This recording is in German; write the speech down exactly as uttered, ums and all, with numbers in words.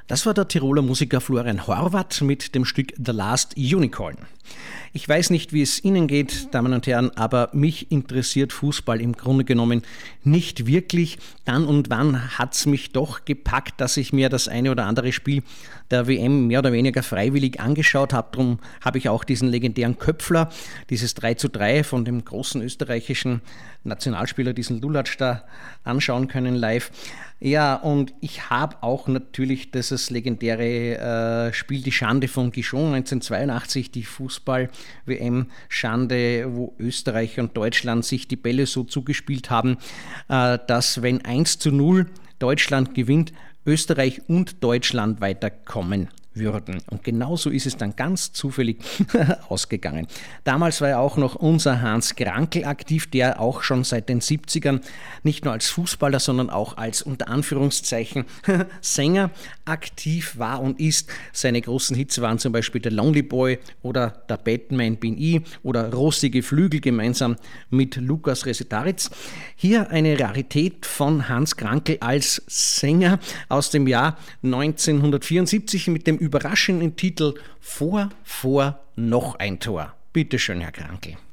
Das war der Tiroler Musiker Florian Horvath mit dem Stück The Last Unicorn. Ich weiß nicht, wie es Ihnen geht, Damen und Herren, aber mich interessiert Fußball im Grunde genommen nicht wirklich. Dann und wann hat es mich doch gepackt, dass ich mir das eine oder andere Spiel der W M mehr oder weniger freiwillig angeschaut habe. Darum habe ich auch diesen legendären Köpfler, dieses drei zu drei von dem großen österreichischen Nationalspieler, diesen Lulatsch da anschauen können live. Ja, und ich habe auch natürlich dieses legendäre äh, Spiel Die Schande von Gijon neunzehnhundertzweiundachtzig, die Fußball-W M-Schande, wo Österreich und Deutschland sich die Bälle so zugespielt haben, äh, dass wenn eins zu null Deutschland gewinnt, Österreich und Deutschland weiterkommen würden. Und genauso ist es dann ganz zufällig ausgegangen. Damals war ja auch noch unser Hans Krankl aktiv, der auch schon seit den siebzigern nicht nur als Fußballer, sondern auch als unter Anführungszeichen Sänger aktiv war und ist. Seine großen Hits waren zum Beispiel der Lonely Boy oder der Batman bin ich oder Rostige Flügel gemeinsam mit Lukas Resetaritz. Hier eine Rarität von Hans Krankl als Sänger aus dem Jahr neunzehnhundertvierundsiebzig mit dem überraschenden Titel Vor, vor, noch ein Tor. Bitte schön, Herr Krankl.